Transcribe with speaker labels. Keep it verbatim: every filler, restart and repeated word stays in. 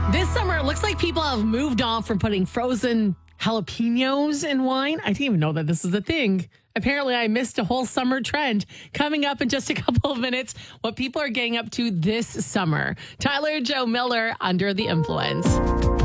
Speaker 1: This summer, it looks like people have moved on from putting frozen jalapenos in wine. I didn't even know that this is a thing. Apparently, I missed a whole summer trend. Coming up in just a couple of minutes, what people are getting up to this summer. Tyler Joe Miller, Under the Influence.